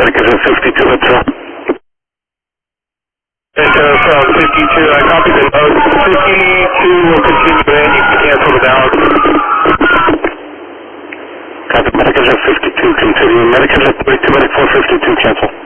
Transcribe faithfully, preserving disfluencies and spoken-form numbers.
Medicator fifty-two, let's go. Medicator from fifty-two, I copy the note. fifty-two will continue in, you can cancel the balance. Copy, Medicator fifty-two, continue. Medicator thirty-two, Medic four fifty-two, cancel.